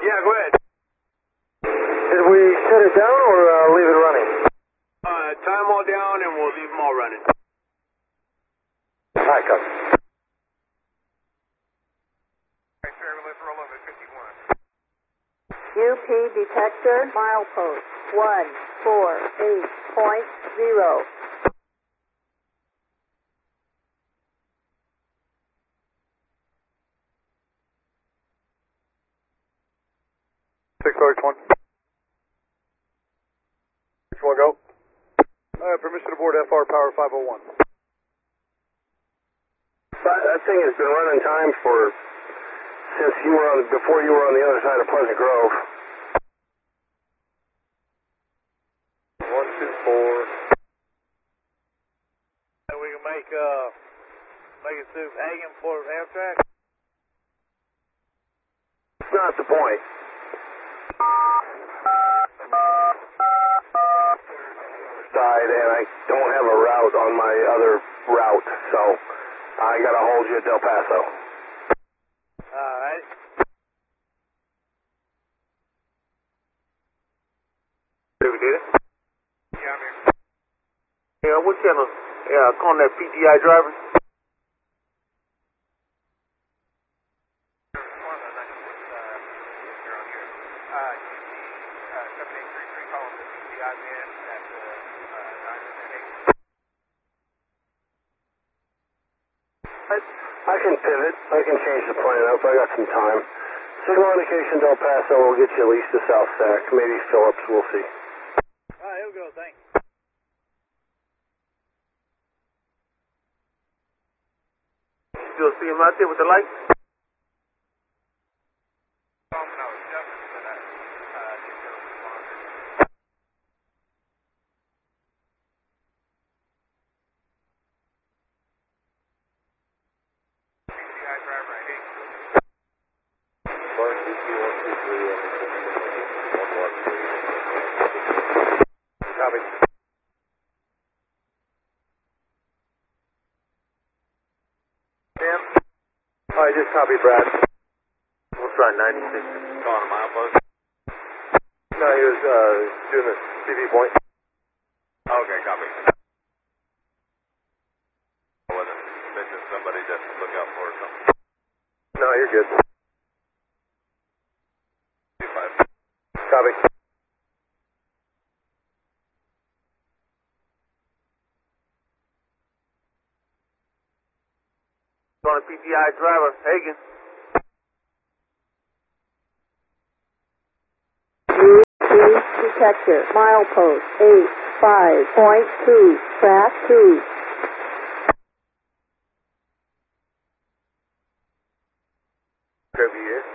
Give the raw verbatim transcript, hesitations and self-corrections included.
Yeah, go ahead. Did we shut it down or uh, leave it running? Uh, tie them all down and we'll leave them all running. Hi, copy. U P detector, milepost one four eight point zero. six R twenty. Which one go? Uh, permission to board F R Power five oh one. That thing has been running time for, since you were on, before you were on the other side of Pleasant Grove. one two four. And we can make, uh, make it through Hagen for Amtrak? It's not the point. Side, and I don't have a route on my other route, so I gotta hold you at Del Paso. Alright. Did we get it? Yeah, I'm here. Yeah, what channel? Yeah, calling that P T I driver? I can pivot. I can change the plan up. I got some time. Signal indication Del Paso will get you at least to South Stack. Maybe Phillips. We'll see. Alright, here we go. Thanks. Still see him out there with the lights? Copy. Sam? I just copied Brad. We'll try ninety-six. Calling a milepost? No, he was uh, doing the C V point. Okay, copy. I wasn't mentioning somebody to look out for or something. No, you're good. two five. Copy. On a P T I driver, Hagen. U P detector, milepost eight five point two, track two. Kirby here.